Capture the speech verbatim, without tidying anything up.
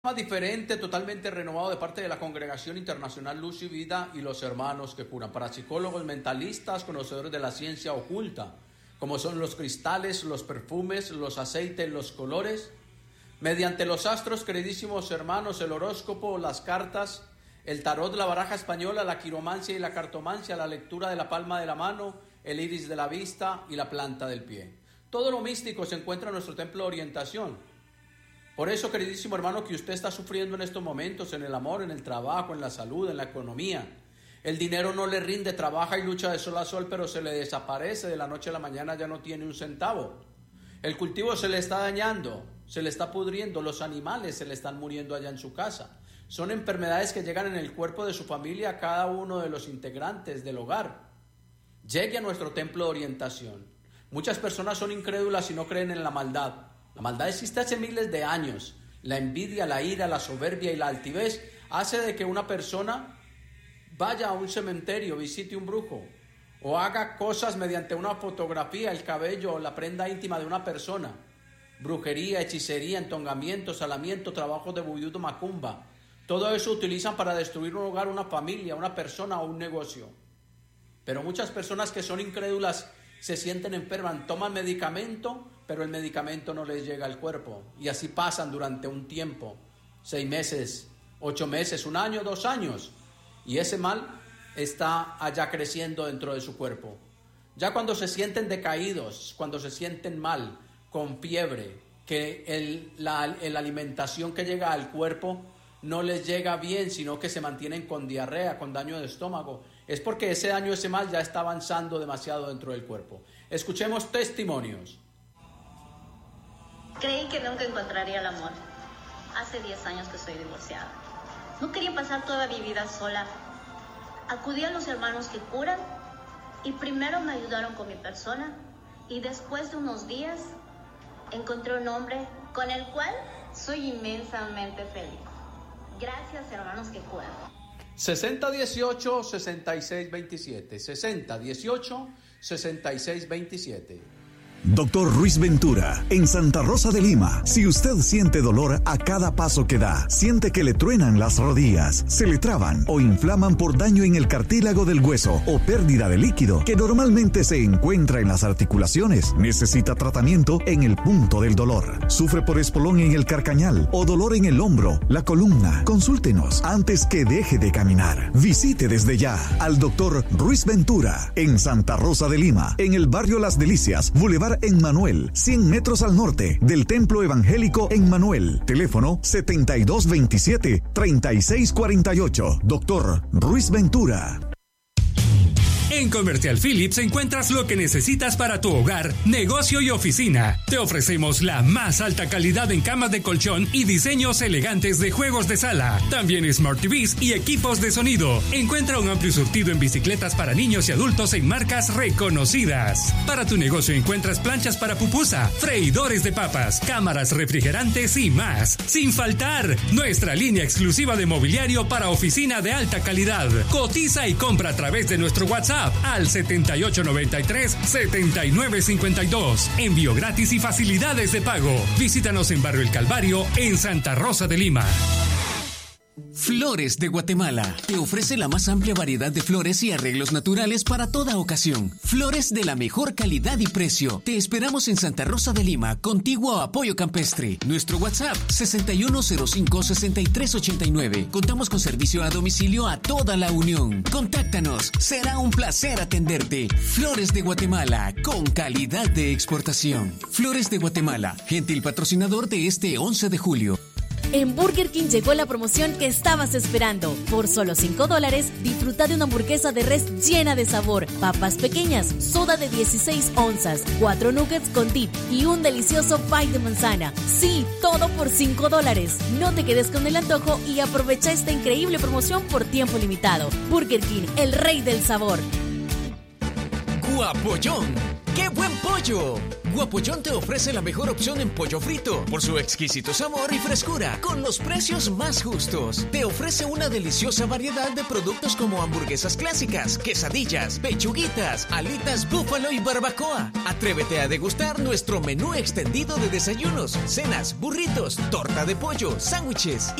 Diferente, totalmente renovado de parte de la Congregación Internacional Luz y Vida y los hermanos que curan, para psicólogos, mentalistas, conocedores de la ciencia oculta, como son los cristales, los perfumes, los aceites, los colores, mediante los astros, queridísimos hermanos, el horóscopo, las cartas, el tarot, la baraja española, la quiromancia y la cartomancia, la lectura de la palma de la mano, el iris de la vista y la planta del pie. Todo lo místico se encuentra en nuestro templo de orientación. Por eso, queridísimo hermano, que usted está sufriendo en estos momentos, en el amor, en el trabajo, en la salud, en la economía. El dinero no le rinde, trabaja y lucha de sol a sol, pero se le desaparece de la noche a la mañana, ya no tiene un centavo. El cultivo se le está dañando, se le está pudriendo, los animales se le están muriendo allá en su casa. Son enfermedades que llegan en el cuerpo de su familia a cada uno de los integrantes del hogar. Llegue a nuestro templo de orientación. Muchas personas son incrédulas y no creen en la maldad. La maldad existe hace miles de años. La envidia, la ira, la soberbia y la altivez hace de que una persona vaya a un cementerio, visite un brujo o haga cosas mediante una fotografía, el cabello o la prenda íntima de una persona. Brujería, hechicería, entongamiento, salamiento, trabajos de vudú, macumba. Todo eso utilizan para destruir un hogar, una familia, una persona o un negocio. Pero muchas personas que son incrédulas se sienten enfermas, toman medicamento, pero el medicamento no les llega al cuerpo. Y así pasan durante un tiempo, seis meses, ocho meses, un año, dos años. Y ese mal está allá creciendo dentro de su cuerpo. Ya cuando se sienten decaídos, cuando se sienten mal, con fiebre, que el, la, la alimentación que llega al cuerpo no les llega bien, sino que se mantienen con diarrea, con daño de estómago, es porque ese daño, ese mal ya está avanzando demasiado dentro del cuerpo. Escuchemos testimonios. Creí que nunca encontraría el amor. Hace diez años que soy divorciada. No quería pasar toda mi vida sola. Acudí a los hermanos que curan y primero me ayudaron con mi persona y después de unos días encontré un hombre con el cual soy inmensamente feliz. Gracias, hermanos que curan. sesenta dieciocho sesenta y seis veintisiete. sesenta dieciocho sesenta y seis veintisiete. Doctor Ruiz Ventura, en Santa Rosa de Lima. Si usted siente dolor a cada paso que da, siente que le truenan las rodillas, se le traban o inflaman por daño en el cartílago del hueso o pérdida de líquido que normalmente se encuentra en las articulaciones, necesita tratamiento en el punto del dolor. Sufre por espolón en el carcañal o dolor en el hombro, la columna. Consúltenos antes que deje de caminar. Visite desde ya al Doctor Ruiz Ventura en Santa Rosa de Lima, en el barrio Las Delicias, Boulevard en Manuel, cien metros al norte del Templo Evangélico en Manuel. Teléfono setenta y dos veintisiete, treinta y seis cuarenta y ocho. Doctor Ruiz Ventura. En Comercial Philips encuentras lo que necesitas para tu hogar, negocio y oficina. Te ofrecemos la más alta calidad en camas de colchón y diseños elegantes de juegos de sala. También Smart T Vs y equipos de sonido. Encuentra un amplio surtido en bicicletas para niños y adultos en marcas reconocidas. Para tu negocio encuentras planchas para pupusa, freidores de papas, cámaras refrigerantes y más. Sin faltar, nuestra línea exclusiva de mobiliario para oficina de alta calidad. Cotiza y compra a través de nuestro WhatsApp al setenta y ocho noventa y tres, setenta y nueve cincuenta y dos. Envío gratis y facilidades de pago. Visítanos en Barrio El Calvario, en Santa Rosa de Lima. Flores de Guatemala te ofrece la más amplia variedad de flores y arreglos naturales para toda ocasión. Flores de la mejor calidad y precio. Te esperamos en Santa Rosa de Lima, contiguo a Apoyo Campestre. Nuestro WhatsApp sesenta y uno cero cinco, sesenta y tres ochenta y nueve. Contamos con servicio a domicilio a toda la Unión. Contáctanos, será un placer atenderte. Flores de Guatemala, con calidad de exportación. Flores de Guatemala, gentil patrocinador de este once de julio. En Burger King llegó la promoción que estabas esperando. Por solo cinco dólares, disfruta de una hamburguesa de res llena de sabor, papas pequeñas, soda de dieciséis onzas, cuatro nuggets con dip y un delicioso pie de manzana. Sí, todo por cinco dólares. No te quedes con el antojo y aprovecha esta increíble promoción por tiempo limitado. Burger King, el rey del sabor. Guapollón. ¡Qué buen pollo! Guapollón te ofrece la mejor opción en pollo frito por su exquisito sabor y frescura con los precios más justos. Te ofrece una deliciosa variedad de productos como hamburguesas clásicas, quesadillas, pechuguitas, alitas búfalo y barbacoa. Atrévete a degustar nuestro menú extendido de desayunos, cenas, burritos, torta de pollo, sándwiches